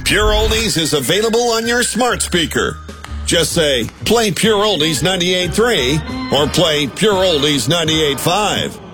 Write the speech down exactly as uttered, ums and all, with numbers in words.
Pure Oldies is available on your smart speaker. Just say, play Pure Oldies ninety-eight point three or play Pure Oldies ninety-eight point five.